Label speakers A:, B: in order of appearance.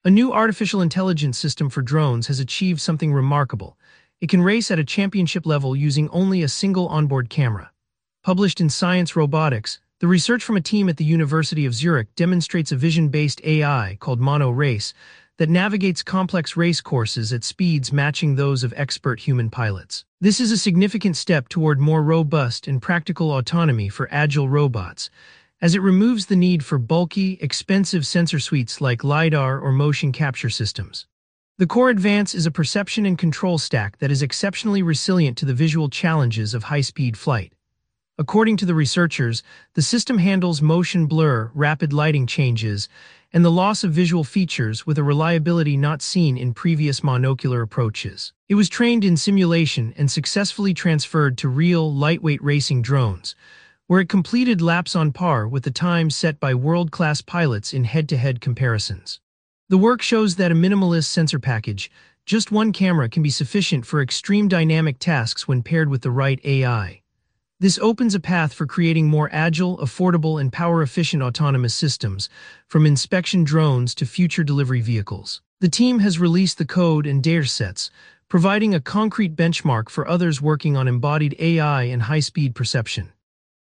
A: A new artificial intelligence system for drones has achieved something remarkable. It can race at a championship level using only a single onboard camera. Published in Science Robotics, the research from a team at the University of Zurich demonstrates a vision-based AI called Mono Race that navigates complex race courses at speeds matching those of expert human pilots. This is a significant step toward more robust and practical autonomy for agile robots, as it removes the need for bulky, expensive sensor suites like LiDAR or motion capture systems. The core advance is a perception and control stack that is exceptionally resilient to the visual challenges of high-speed flight. According to the researchers, the system handles motion blur, rapid lighting changes, and the loss of visual features with a reliability not seen in previous monocular approaches. It was trained in simulation and successfully transferred to real, lightweight racing drones, where it completed laps on par with the times set by world-class pilots in head-to-head comparisons. The work shows that a minimalist sensor package, just one camera, can be sufficient for extreme dynamic tasks when paired with the right AI. This opens a path for creating more agile, affordable, and power-efficient autonomous systems, from inspection drones to future delivery vehicles. The team has released the code and datasets, providing a concrete benchmark for others working on embodied AI and high-speed perception.